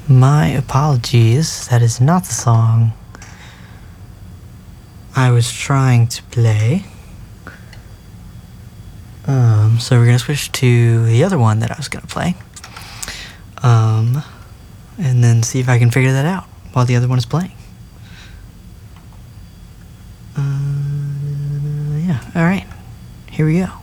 My apologies, that is not the song I was trying to play. So we're gonna switch to the other one that I was gonna play. And then see if I can figure that out while the other one is playing. Yeah, alright. Here we go.